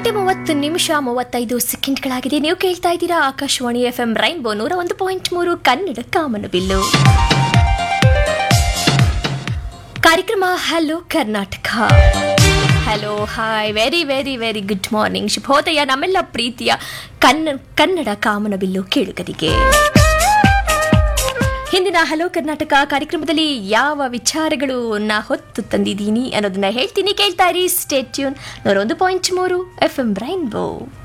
1:30 ನೀವು ಕೇಳ್ತಾ ಇದ್ದೀರಾ ಆಕಾಶವಾಣಿ FM ರೈನ್ಬೋ 101.3 ಕನ್ನಡ ಕಾಮನಬಿಲ್ಲು ಕಾರ್ಯಕ್ರಮ hello Karnataka. Hello hi very very very good morning, ಶುಭೋದಯ ನಮ್ಮೆಲ್ಲ ಪ್ರೀತಿಯ ಕನ್ನಡ ಕಾಮನಬಿಲ್ಲು ಕೇಳುಗರಿಗೆ. ಹಿಂದಿನ ಹಲೋ ಕರ್ನಾಟಕ ಕಾರ್ಯಕ್ರಮದಲ್ಲಿ ಯಾವ ವಿಚಾರಗಳು ಹೊತ್ತು ತಂದಿದ್ದೀನಿ ಅನ್ನೋದನ್ನ ಹೇಳ್ತೀನಿ, ಕೇಳ್ತಾ ಇರಿ. Stay tune 101.3 FM rainbow.